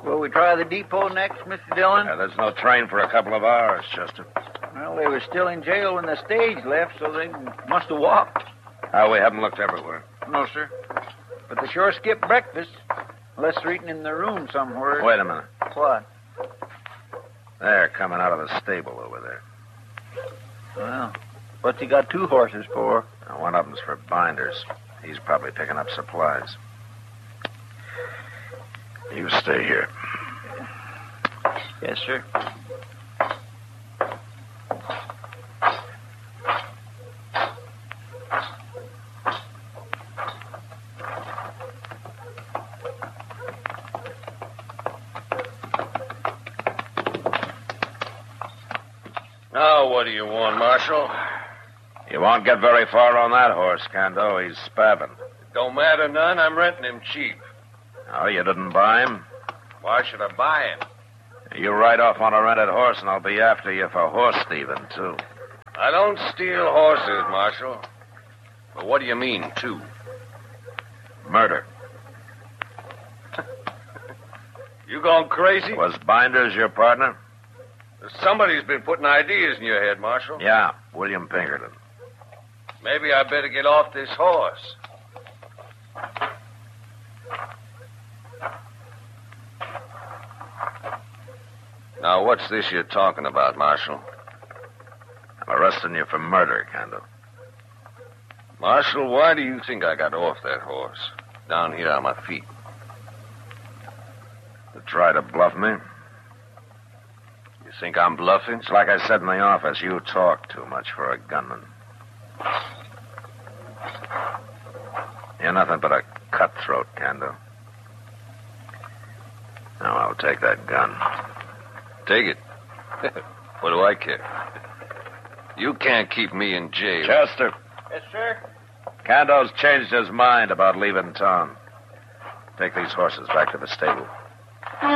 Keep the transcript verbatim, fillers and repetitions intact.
Will we try the depot next, Mister Dillon? Yeah, there's no train for a couple of hours, Chester. Well, they were still in jail when the stage left, so they must have walked. Oh, we haven't looked everywhere. No, sir. But they sure skipped breakfast. Unless they're eating in their room somewhere. Wait a minute. What? They're coming out of the stable over there. Well, what's he got two horses for? Now, one of them's for Binders. He's probably picking up supplies. You stay here. Yes, sir. Now, what do you want, Marshal? You won't get very far on that horse, Kando. He's spavined. Don't matter none. I'm renting him cheap. Oh, you didn't buy him? Why should I buy him? You ride off on a rented horse, and I'll be after you for horse thieving, too. I don't steal horses, Marshal. But what do you mean, too? Murder. You gone crazy? Was Binders your partner? Somebody's been putting ideas in your head, Marshal. Yeah, William Pinkerton. Maybe I better get off this horse. Now, what's this you're talking about, Marshal? I'm arresting you for murder, Kando. Marshal, why do you think I got off that horse? Down here on my feet. To try to bluff me? You think I'm bluffing? It's like I said in the office. You talk too much for a gunman. You're nothing but a cutthroat, Kando. Now, I'll take that gun. Take it. What do I care? You can't keep me in jail. Chester. Yes, sir. Kando's changed his mind about leaving town. Take these horses back to the stable.